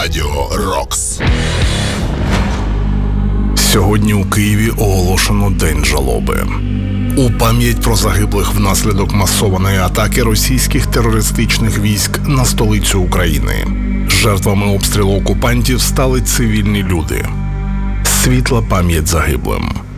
Радіо Рокс. Сьогодні у Києві оголошено День жалоби. У пам'ять про загиблих внаслідок масованої атаки російських терористичних військ на столицю України. Жертвами обстрілу окупантів стали цивільні люди. Світла пам'ять загиблим.